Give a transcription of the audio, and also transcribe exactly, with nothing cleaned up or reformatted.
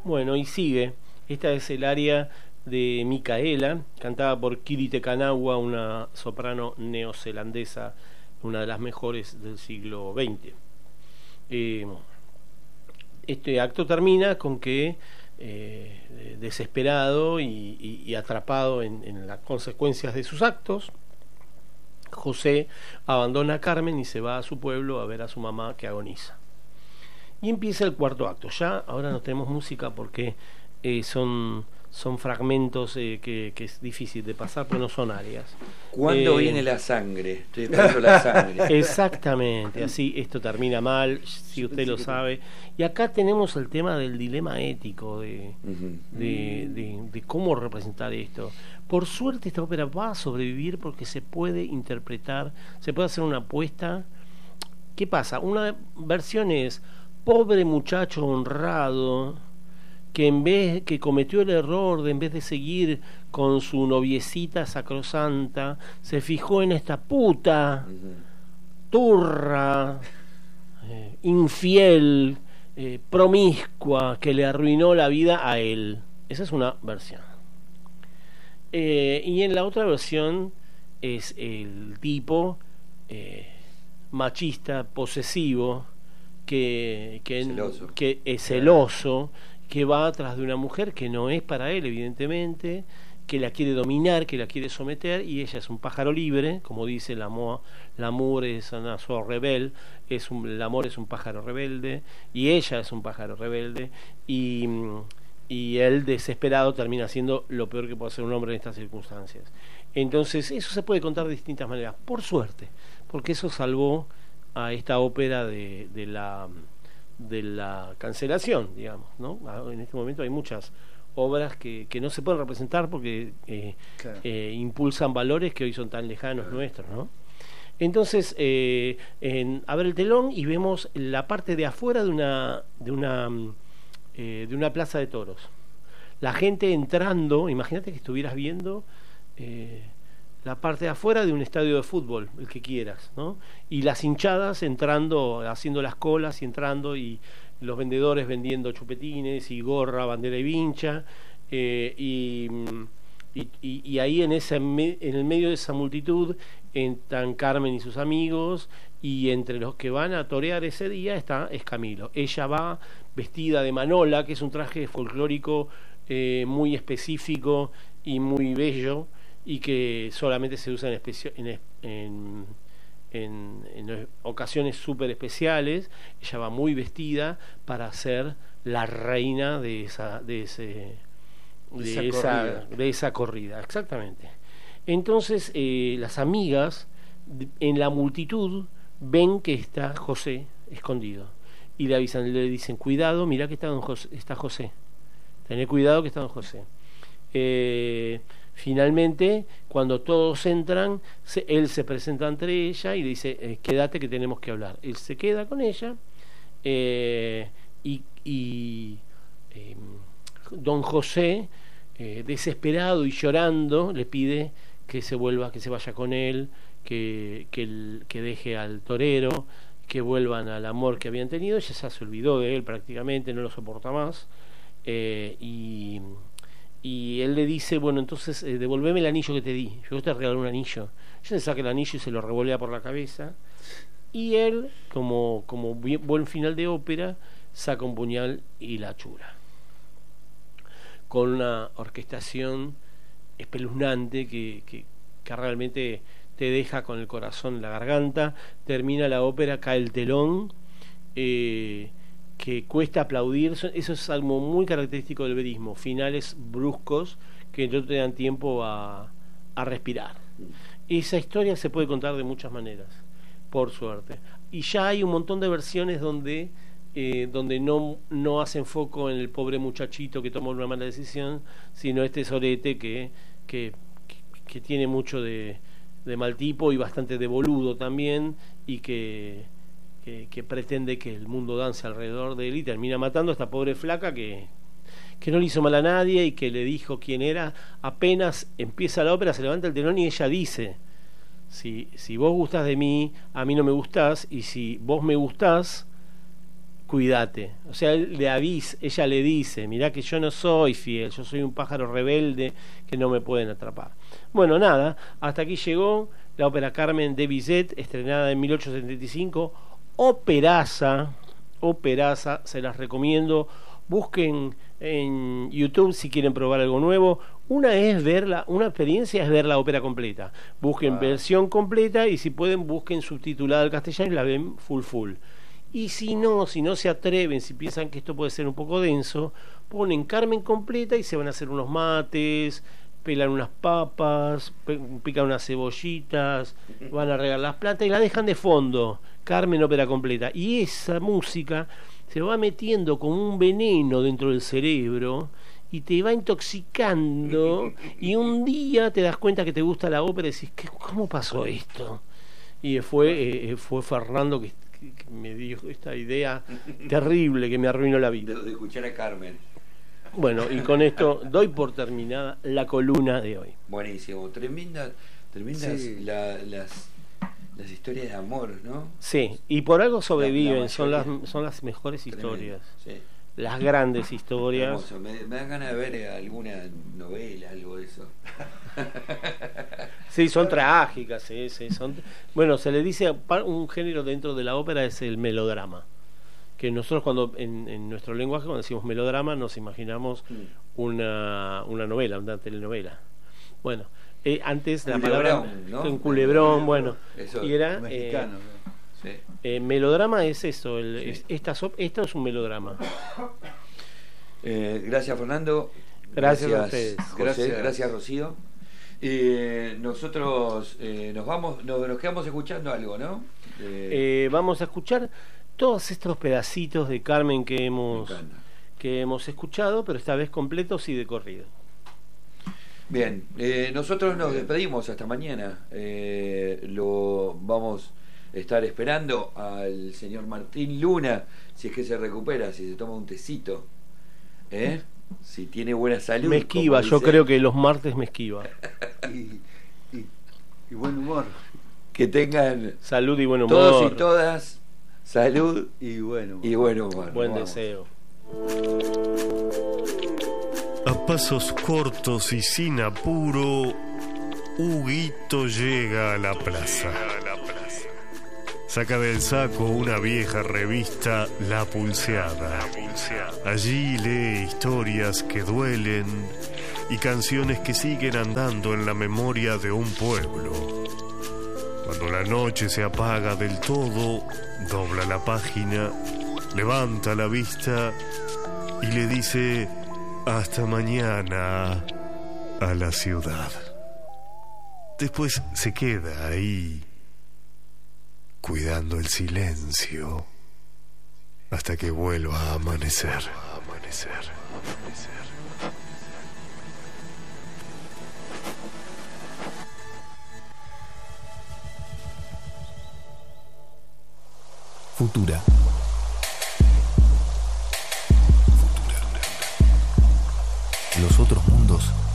Bueno, y sigue. Esta es el aria de Micaela, cantada por Kiri Te Kanawa, una soprano neozelandesa, una de las mejores del siglo veinte. Eh, este acto termina con que, eh, desesperado y, y, y atrapado en, en las consecuencias de sus actos, José abandona a Carmen y se va a su pueblo a ver a su mamá que agoniza. Y empieza el cuarto acto. Ya ahora no tenemos música porque eh, son, son fragmentos eh, que, que es difícil de pasar, pero no son arias. ¿Cuándo eh, viene la sangre? Estoy esperando la sangre. Exactamente, así esto termina mal, si usted lo sabe. Y acá tenemos el tema del dilema ético de, Uh-huh. de, de, de cómo representar esto. Por suerte esta ópera va a sobrevivir porque se puede interpretar, se puede hacer una apuesta. ¿Qué pasa? Una versión es: pobre muchacho honrado que en vez que cometió el error de, en vez de seguir con su noviecita sacrosanta, se fijó en esta puta Uh-huh. turra, eh, infiel, eh, promiscua, que le arruinó la vida a él. Esa es una versión. Eh, y en la otra versión es el tipo eh, machista, posesivo, que, que, Celoso. que es celoso, que va atrás de una mujer que no es para él, evidentemente, que la quiere dominar, que la quiere someter, y ella es un pájaro libre, como dice l'amour, l'amour es una soeur rebelle, es un, el amor es un pájaro rebelde, y ella es un pájaro rebelde, y, y él desesperado termina siendo lo peor que puede hacer un hombre en estas circunstancias. Entonces eso se puede contar de distintas maneras, por suerte, porque eso salvó a esta ópera de, de la de la cancelación, digamos, ¿no? En este momento hay muchas obras que, que no se pueden representar porque eh, Claro. eh, impulsan valores que hoy son tan lejanos nuestros, ¿no? Entonces, eh, en, abre el telón y vemos la parte de afuera de una de una eh, de una plaza de toros. La gente entrando, imagínate que estuvieras viendo eh, la parte de afuera de un estadio de fútbol, el que quieras, ¿no? Y las hinchadas entrando, haciendo las colas y entrando, y los vendedores vendiendo chupetines y gorra, bandera y vincha, eh, y, y, y, y ahí en, ese, en el medio de esa multitud están Carmen y sus amigos, y entre los que van a torear ese día está Escamilo. Ella va vestida de manola, que es un traje folclórico eh, muy específico y muy bello, y que solamente se usa en, especio, en, en, en, en ocasiones súper especiales. Ella va muy vestida para ser la reina de esa de ese de esa, esa, corrida. de esa corrida, exactamente. Entonces eh, las amigas en la multitud ven que está José escondido y le avisan, le dicen: cuidado, mirá que está don José, está José, tené cuidado que está don José. eh, Finalmente, cuando todos entran, se, él se presenta ante ella y le dice: eh, quédate que tenemos que hablar. Él se queda con ella, eh, y, y eh, don José, eh, desesperado y llorando, le pide que se vuelva, que se vaya con él, que, que, el, que deje al torero, que vuelvan al amor que habían tenido. Ella ya se olvidó de él prácticamente, no lo soporta más, eh, y... Y él le dice: bueno, entonces eh, devolveme el anillo que te di. Yo te regalé un anillo. Ella le saca el anillo y se lo revolea por la cabeza. Y él, como, como buen final de ópera, saca un puñal y la achura. Con una orquestación espeluznante que, que, que realmente te deja con el corazón en la garganta. Termina la ópera, cae el telón, eh, que cuesta aplaudir. Eso es algo muy característico del verismo: finales bruscos que no te dan tiempo a, a respirar. Esa historia se puede contar de muchas maneras, por suerte, y ya hay un montón de versiones donde eh, donde no, no hacen foco en el pobre muchachito que tomó una mala decisión, sino este sorete que, que, que tiene mucho de, de mal tipo y bastante de boludo también, y que Que, que pretende que el mundo dance alrededor de él, y termina matando a esta pobre flaca que, que no le hizo mal a nadie y que le dijo quién era. Apenas empieza la ópera, se levanta el telón y ella dice: si, si vos gustás de mí, a mí no me gustás, y si vos me gustás, cuídate. O sea, él le avisa, ella le dice, mirá que yo no soy fiel, yo soy un pájaro rebelde que no me pueden atrapar. Bueno, nada, hasta aquí llegó la ópera Carmen de Bizet, estrenada en mil ochocientos setenta y cinco, operaza, operaza, se las recomiendo. Busquen en YouTube si quieren probar algo nuevo. Una es verla, una experiencia es ver la ópera completa. Busquen ah. versión completa y si pueden busquen subtitulada al castellano y la ven full full. Y si no, si no se atreven, si piensan que esto puede ser un poco denso, ponen Carmen completa y se van a hacer unos mates, pelan unas papas, pican unas cebollitas, van a regar las plantas y la dejan de fondo. Carmen ópera completa. Y esa música se va metiendo como un veneno dentro del cerebro y te va intoxicando y un día te das cuenta que te gusta la ópera y decís, ¿cómo pasó esto? Y fue, eh, fue Fernando que, que, que me dio esta idea terrible que me arruinó la vida. De, de escuchar a Carmen. Bueno, y con esto doy por terminada la columna de hoy. Buenísimo, tremenda, tremendas sí. la, las... Las historias de amor, ¿no? Sí, y por algo sobreviven, la, la son las son las mejores tremendo, historias, sí. Las grandes historias. Me, me dan ganas de ver alguna novela, algo de eso. Sí, son trágicas, sí, sí, son. Bueno, se le dice un género dentro de la ópera es el melodrama, que nosotros cuando en, en nuestro lenguaje cuando decimos melodrama nos imaginamos una una novela, una telenovela. Bueno. Eh, antes la palabra ¿no? en culebrón, bueno, eso, y era mexicano, eh, sí. eh, melodrama es eso, el, sí. es, esta so, esto es un melodrama. Eh, gracias Fernando, gracias, gracias a ustedes, José, gracias, gracias Rocío. Eh, nosotros eh, nos vamos, nos, nos quedamos escuchando algo, ¿no? Eh, eh, vamos a escuchar todos estos pedacitos de Carmen que hemos que hemos escuchado, pero esta vez completos y de corrido. Bien, eh, nosotros nos despedimos hasta mañana. Eh, lo vamos a estar esperando al señor Martín Luna, si es que se recupera, si se toma un tecito, ¿eh? Si tiene buena salud. Me esquiva, yo creo que los martes me esquiva. y, y, y buen humor. Que tengan salud y buen humor. Todos y todas, salud y buen humor. Y buen humor. Buen Vamos. deseo. A pasos cortos y sin apuro, Huguito llega a la plaza. Saca del saco una vieja revista, La Pulseada. Allí lee historias que duelen y canciones que siguen andando en la memoria de un pueblo. Cuando la noche se apaga del todo, dobla la página, levanta la vista y le dice: hasta mañana a la ciudad. Después se queda ahí, cuidando el silencio, hasta que vuelva a amanecer. A amanecer, a amanecer. Futura. Los otros mundos